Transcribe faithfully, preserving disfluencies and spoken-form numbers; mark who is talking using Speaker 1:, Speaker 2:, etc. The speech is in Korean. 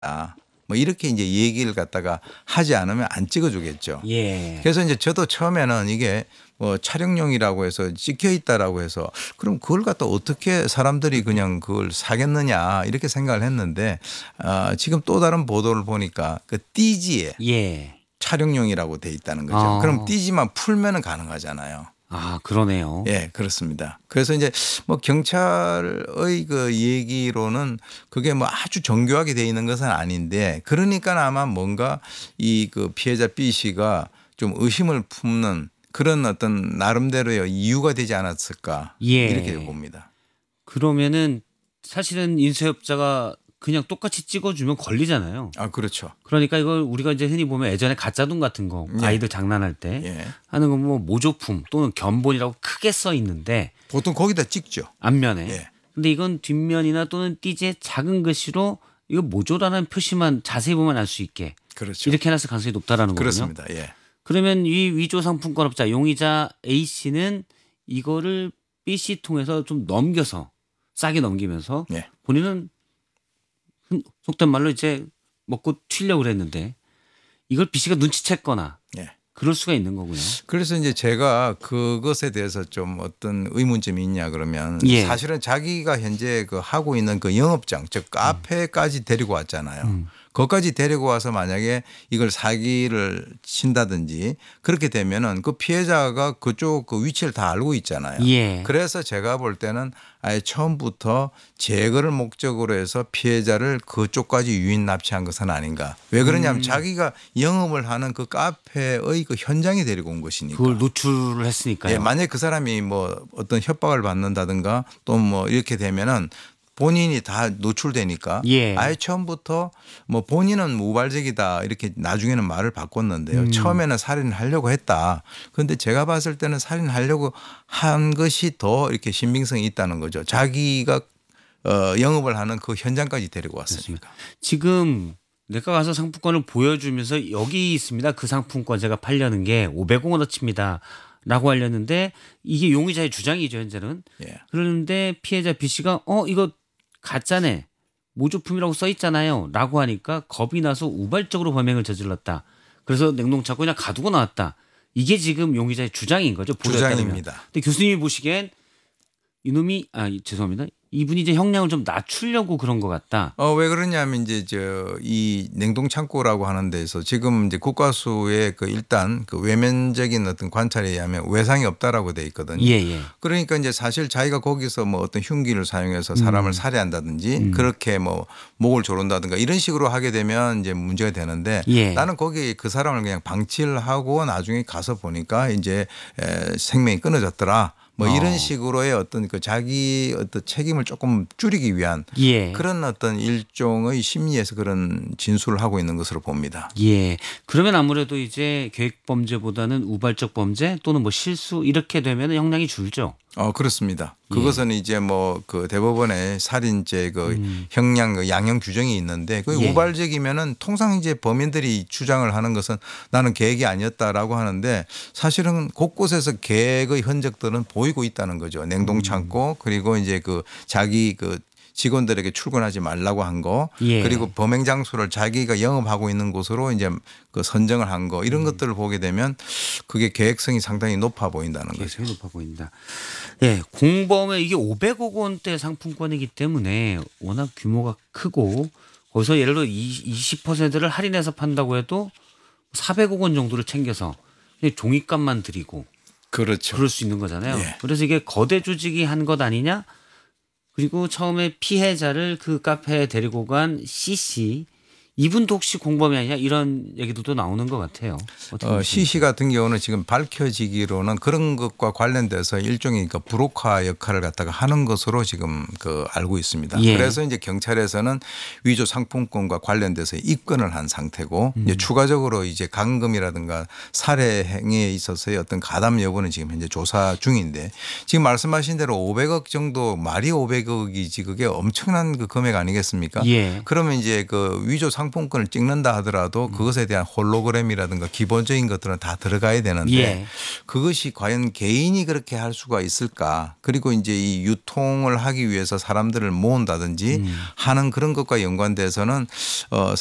Speaker 1: 뭐 이렇게 이제 얘기를 갖다가 하지 않으면 안 찍어주겠죠.
Speaker 2: 예.
Speaker 1: 그래서 이제 저도 처음에는 이게 뭐 촬영용이라고 해서 찍혀 있다라고 해서 그럼 그걸 갖다 어떻게 사람들이 그냥 그걸 사겠느냐 이렇게 생각을 했는데 아, 지금 또 다른 보도를 보니까 그 띠지에
Speaker 2: 예.
Speaker 1: 촬영용이라고 돼 있다는 거죠.
Speaker 2: 어.
Speaker 1: 그럼 띠지만 풀면은 가능하잖아요.
Speaker 2: 아, 그러네요.
Speaker 1: 예, 그렇습니다. 그래서 이제 뭐 경찰의 그 얘기로는 그게 뭐 아주 정교하게 돼 있는 것은 아닌데 그러니까 아마 뭔가 이 그 피해자 B 씨가 좀 의심을 품는 그런 어떤 나름대로의 이유가 되지 않았을까
Speaker 2: 예.
Speaker 1: 이렇게 봅니다.
Speaker 2: 그러면은 사실은 인쇄업자가 그냥 똑같이 찍어주면 걸리잖아요.
Speaker 1: 아, 그렇죠.
Speaker 2: 그러니까 이걸 우리가 이제 흔히 보면 예전에 가짜돈 같은 거
Speaker 1: 예.
Speaker 2: 아이들 장난할 때
Speaker 1: 예.
Speaker 2: 하는 건 뭐 모조품 또는 견본이라고 크게 써 있는데
Speaker 1: 보통 거기다 찍죠.
Speaker 2: 앞면에.
Speaker 1: 예.
Speaker 2: 근데 이건 뒷면이나 또는 띠지에 작은 글씨로 이거 모조라는 표시만 자세히 보면 알 수 있게
Speaker 1: 그렇죠.
Speaker 2: 이렇게 해놨을 가능성이 높다라는 거군요.
Speaker 1: 그렇습니다. 예.
Speaker 2: 그러면 이 위조 상품권업자 용의자 A 씨는 이거를 B 씨 통해서 좀 넘겨서 싸게 넘기면서
Speaker 1: 예.
Speaker 2: 본인은 속된 말로 이제 먹고 튀려고 그랬는데 이걸 B 씨가 눈치챘거나
Speaker 1: 예.
Speaker 2: 그럴 수가 있는 거군요.
Speaker 1: 그래서 이제 제가 그것에 대해서 좀 어떤 의문점이 있냐 그러면
Speaker 2: 예.
Speaker 1: 사실은 자기가 현재 그 하고 있는 그 영업장 즉 카페까지 데리고 왔잖아요.
Speaker 2: 음.
Speaker 1: 거기까지 데리고 와서 만약에 이걸 사기를 친다든지 그렇게 되면은 그 피해자가 그쪽 그 위치를 다 알고 있잖아요.
Speaker 2: 예.
Speaker 1: 그래서 제가 볼 때는 아예 처음부터 제거를 목적으로 해서 피해자를 그쪽까지 유인 납치한 것은 아닌가. 왜 그러냐면
Speaker 2: 음.
Speaker 1: 자기가 영업을 하는 그 카페의 그 현장에 데리고 온 것이니까.
Speaker 2: 그걸 노출을 했으니까요.
Speaker 1: 예, 만약에 그 사람이 뭐 어떤 협박을 받는다든가 또 뭐 이렇게 되면은 본인이 다 노출되니까
Speaker 2: 예.
Speaker 1: 아예 처음부터 뭐 본인은 우발적이다 이렇게 나중에는 말을 바꿨는데요.
Speaker 2: 음.
Speaker 1: 처음에는 살인을 하려고 했다. 그런데 제가 봤을 때는 살인하려고 한 것이 더 이렇게 신빙성이 있다는 거죠. 자기가 어, 영업을 하는 그 현장까지 데리고 왔으니까.
Speaker 2: 지금 내가 가서 상품권을 보여주면서 여기 있습니다. 그 상품권 제가 팔려는 게 오백 원어치입니다. 라고 알렸는데 이게 용의자의 주장이죠 현재는.
Speaker 1: 예.
Speaker 2: 그런데 피해자 B 씨가 어 이거 가짜네 모조품이라고 써 있잖아요 라고 하니까 겁이 나서 우발적으로 범행을 저질렀다. 그래서 냉동창고 그냥 가두고 나왔다. 이게 지금 용의자의 주장인 거죠.
Speaker 1: 주장입니다.
Speaker 2: 근데 교수님이 보시기엔 이놈이 아 죄송합니다. 이분이 이제 형량을 좀 낮추려고 그런 것 같다.
Speaker 1: 어, 왜 그러냐면 이제 저 이 냉동 창고라고 하는 데서 지금 이제 국과수의 그 일단 그 외면적인 어떤 관찰에 의하면 외상이 없다라고 돼 있거든요.
Speaker 2: 예, 예.
Speaker 1: 그러니까 이제 사실 자기가 거기서 뭐 어떤 흉기를 사용해서 사람을
Speaker 2: 음.
Speaker 1: 살해한다든지
Speaker 2: 음.
Speaker 1: 그렇게 뭐 목을 조른다든가 이런 식으로 하게 되면 이제 문제가 되는데
Speaker 2: 예.
Speaker 1: 나는 거기 그 사람을 그냥 방치를 하고 나중에 가서 보니까 이제 에, 생명이 끊어졌더라. 뭐
Speaker 2: 어.
Speaker 1: 이런 식으로의 어떤 그 자기 어떤 책임을 조금 줄이기 위한
Speaker 2: 예.
Speaker 1: 그런 어떤 일종의 심리에서 그런 진술을 하고 있는 것으로 봅니다.
Speaker 2: 예. 그러면 아무래도 이제 계획 범죄보다는 우발적 범죄 또는 뭐 실수 이렇게 되면 형량이 줄죠.
Speaker 1: 어, 그렇습니다. 그것은 이제 뭐 그 대법원의 살인죄 그
Speaker 2: 음.
Speaker 1: 형량 그 양형 규정이 있는데 그
Speaker 2: 예.
Speaker 1: 우발적이면은 통상 이제 범인들이 주장을 하는 것은 나는 계획이 아니었다라고 하는데 사실은 곳곳에서 계획의 흔적들은 보이고 있다는 거죠. 냉동 창고 그리고 이제 그 자기 그 직원들에게 출근하지 말라고 한 거
Speaker 2: 예.
Speaker 1: 그리고 범행 장소를 자기가 영업하고 있는 곳으로 이제 그 선정을 한 거 이런 것들을 보게 되면 그게 계획성이 상당히 높아 보인다는 거죠.
Speaker 2: 계획성이 높아 보인다. 예, 공범의 이게 오백억 원대 상품권이기 때문에 워낙 규모가 크고 거기서 예를 들어 이십 퍼센트를 할인해서 판다고 해도 사백억 원 정도를 챙겨서 그냥 종이값만 드리고
Speaker 1: 그렇죠.
Speaker 2: 그럴 수 있는 거잖아요.
Speaker 1: 예.
Speaker 2: 그래서 이게 거대 조직이 한 것 아니냐? 그리고 처음에 피해자를 그 카페에 데리고 간 C씨 이분도 혹시 공범이 아니냐 이런 얘기도 또 나오는 것 같아요.
Speaker 1: 어, C씨 같은 경우는 지금 밝혀지기로는 그런 것과 관련돼서 일종의 그 브로커 역할을 갖다가 하는 것으로 지금 그 알고 있습니다.
Speaker 2: 예.
Speaker 1: 그래서 이제 경찰에서는 위조 상품권과 관련돼서 입건을 한 상태고
Speaker 2: 음.
Speaker 1: 이제 추가적으로 이제 감금이라든가 살해 행위에 있어서의 어떤 가담 여부는 지금 현재 조사 중인데 지금 말씀하신 대로 오백억 정도 말이 오백억이지 그게 엄청난 그 금액 아니겠습니까?
Speaker 2: 예.
Speaker 1: 그러면 이제 그 위조 상품권 상품권을 찍는다 하더라도 그것에 대한 홀로그램이라든가 기본적인 것들은 다 들어가야 되는데
Speaker 2: 예.
Speaker 1: 그것이 과연 개인이 그렇게 할 수가 있을까? 그리고 이제 이 유통을 하기 위해서 사람들을 모은다든지
Speaker 2: 음.
Speaker 1: 하는 그런 것과 연관돼서는 어